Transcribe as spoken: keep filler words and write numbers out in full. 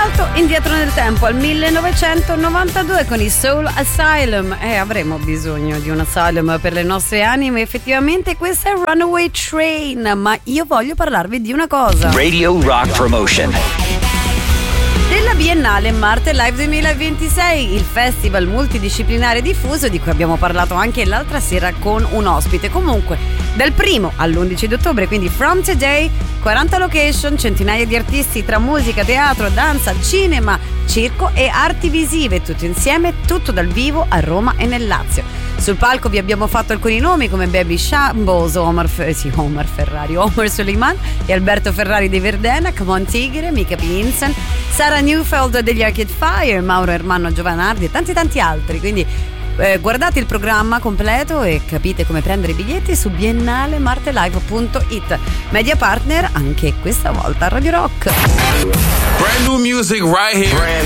salto indietro nel tempo al millenovecentonovantadue con i Soul Asylum. E eh, avremo bisogno di un asylum per le nostre anime. Effettivamente questa è Runaway Train, ma io voglio parlarvi di una cosa. Radio Rock Promotion. Della Biennale Marte Live duemilaventisei, il festival multidisciplinare diffuso di cui abbiamo parlato anche l'altra sera con un ospite. Comunque, dal primo all'undici di ottobre, quindi from today, quaranta location, centinaia di artisti tra musica, teatro, danza, cinema, circo e arti visive, tutto insieme, tutto dal vivo a Roma e nel Lazio. Sul palco vi abbiamo fatto alcuni nomi come Baby Shambles, Omar, Fe- sì, Omar Ferrari, Omar Suleiman e Alberto Ferrari di Verdena, Come On Tigre, Mika Pinsen, Sara Neufeld degli Arcade Fire, Mauro Ermanno Giovanardi e tanti tanti altri. Quindi eh, guardate il programma completo e capite come prendere i biglietti su biennale marte live punto it. Media partner anche questa volta Radio Rock. Brand new music right here. Brand